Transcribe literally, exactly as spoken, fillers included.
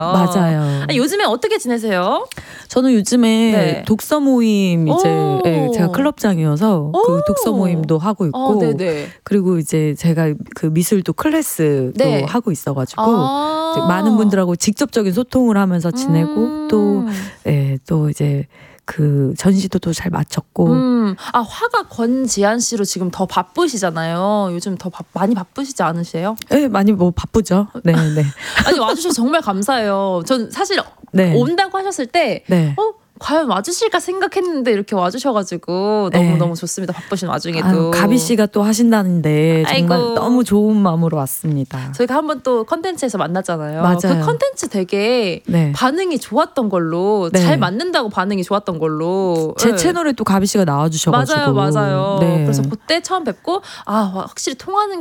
맞아요. 아니, 요즘에 어떻게 지내세요? 저는 요즘에 네. 독서 모임 이제 예, 제가 클럽장이어서 그 독서 모임도 하고 있고 어, 네네. 그리고 이제 제가 그 미술도 클래스도 네. 하고 있어가지고 아. 이제 많은 분들하고 직접적인 소통을 하면서 지내고 음. 또, 예, 또 이제 그 전시도 또 잘 마쳤고. 음, 아, 화가 권지한 씨로 지금 더 바쁘시잖아요. 요즘 더 바, 많이 바쁘시지 않으세요? 네, 많이 뭐 바쁘죠. 네, 네. 아니, 와주셔서 정말 감사해요. 전 사실 네. 온다고 하셨을 때, 네. 어? 과연 와주실까 생각했는데 이렇게 와주셔가지고 너무너무 네. 좋습니다. 바쁘신 와중에도. 아유, 가비 씨가 또 하신다는데 정말 아이고. 너무 좋은 마음으로 왔습니다. 저희가 한번 또 컨텐츠에서 만났잖아요. 맞아요. 그 컨텐츠 되게 네. 반응이 좋았던 걸로 네. 잘 맞는다고 반응이 좋았던 걸로 제 네. 채널에 또 가비 씨가 나와주셔가지고 맞아요, 맞아요. 네. 그래서 그때 처음 뵙고 아, 확실히 통하는